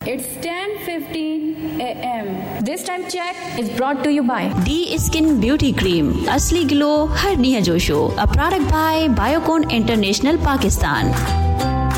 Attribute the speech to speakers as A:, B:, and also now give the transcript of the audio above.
A: It's 10:15 a.m. This time check is brought to you by
B: D Skin Beauty Cream. असली glow हर निया जोशो. A product by Biocon International, Pakistan.